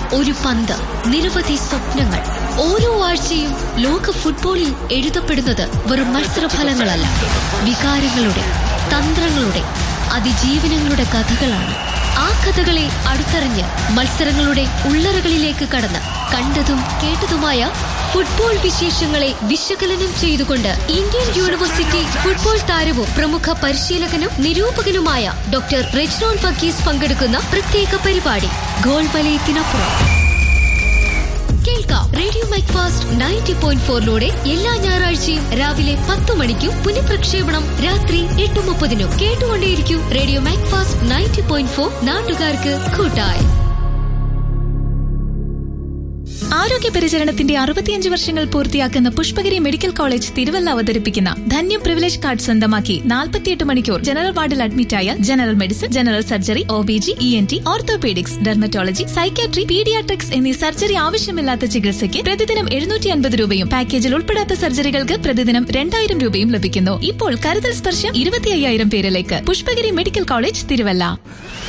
ഒരു പന്ത്, നിരവധി സ്വപ്നങ്ങൾ. ഓരോ ആഴ്ചയും ലോക ഫുട്ബോളിൽ എഴുതപ്പെടുന്നത് വെറും മത്സരഫലങ്ങളല്ല, വികാരങ്ങളുടെ, തന്ത്രങ്ങളുടെ, അതിജീവനങ്ങളുടെ കഥകളാണ്. ആ കഥകളെ അടുത്തറിഞ്ഞ് മത്സരങ്ങളുടെ ഉള്ളറകളിലേക്ക് കടന്ന് കണ്ടതും കേട്ടതുമായ ഫുട്ബോൾ വിശേഷങ്ങളെ വിശകലനം ചെയ്തുകൊണ്ട് ഇന്ത്യൻ യൂണിവേഴ്സിറ്റി ഫുട്ബോൾ താരവും പ്രമുഖ പരിശീലകനും നിരൂപകനുമായ ഡോക്ടർ റെജ്നോൾ വർഗീസ് പങ്കെടുക്കുന്ന പ്രത്യേക പരിപാടി ഗോൾ വലയത്തിനപ്പുറം. കേൾക്കാം റേഡിയോ മൈക്ക് ഫാസ്റ്റ് 90.4 എല്ലാ ഞായറാഴ്ചയും രാവിലെ 10 മണിക്കും പുനഃപ്രക്ഷേപണം രാത്രി 8:30. കേട്ടുകൊണ്ടേയിരിക്കും റേഡിയോ മൈക്ക് ഫാസ്റ്റ് 90.4, നാട്ടുകാർക്ക് കൂട്ടായി. ആരോഗ്യ പരിചരണത്തിന്റെ 65 വർഷങ്ങൾ പൂർത്തിയാക്കുന്ന പുഷ്പഗിരി മെഡിക്കൽ കോളേജ് തിരുവല്ല അവതരിപ്പിക്കുന്ന ധന്യം പ്രിവിലേജ് കാർഡ് സ്വന്തമാക്കി 48 മണിക്കൂർ ജനറൽ വാർഡിൽ അഡ്മിറ്റായ general medicine, general surgery, OBG, ENT, orthopaedics, dermatology, psychiatry, paediatrics എന്നീ സർജറി ആവശ്യമില്ലാത്ത ചികിത്സയ്ക്ക് പ്രതിദിനം 750 രൂപയും പാക്കേജിൽ ഉൾപ്പെടാത്ത സർജറികൾക്ക് പ്രതിദിനം 2000 രൂപയും ലഭിക്കുന്നു. ഇപ്പോൾ കരുതൽ സ്പർശം 25,000 പേരിലേക്ക്. Pushpagiri medical college Thiruvalla.